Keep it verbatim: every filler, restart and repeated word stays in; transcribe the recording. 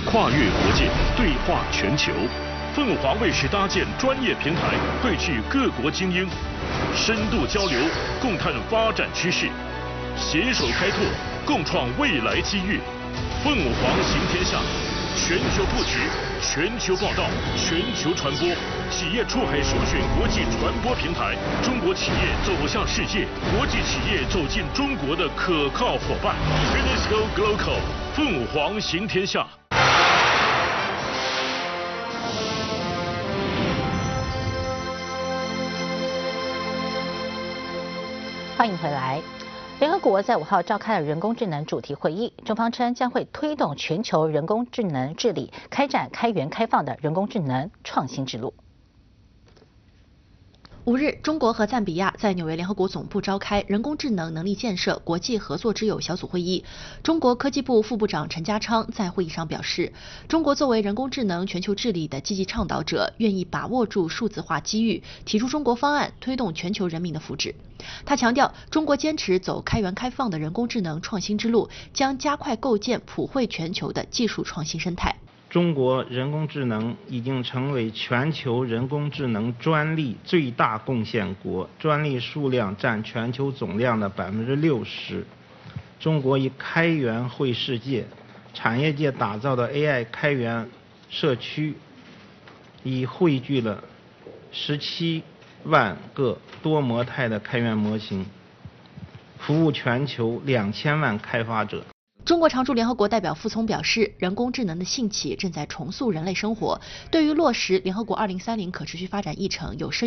跨越国界，对话全球。凤凰卫视搭建专业平台，汇聚各国精英，深度交流，共探发展趋势，携手开拓，共创未来机遇。凤凰行天下，全球布局，全球报道，全球传播，企业出海首选国际传播平台，中国企业走向世界，国际企业走进中国的可靠伙伴。Unesco Global， 凤凰行天下。 欢迎回来。联合国在五号召开了人工智能主题会议，中方称将会推动全球人工智能治理，开展开源开放的人工智能创新之路。 五日，中国和赞比亚在纽约联合国总部召开人工智能能力建设国际合作之友小组会议。中国科技部副部长陈家昌在会议上表示，中国作为人工智能全球治理的积极倡导者，愿意把握住数字化机遇，提出中国方案，推动全球人民的福祉。他强调，中国坚持走开源开放的人工智能创新之路，将加快构建普惠全球的技术创新生态。 中国人工智能已经成为全球人工智能专利最大贡献国，专利数量占全球总量的百分之六十。中国以开源惠世界，产业界打造的 A I 开源社区，已汇聚了十七万个多模态的开源模型，服务全球两千万开发者。 中国常驻联合国代表傅聪表示，人工智能的兴起正在重塑人类生活，对于落实联合国二零三零可持续发展议程有深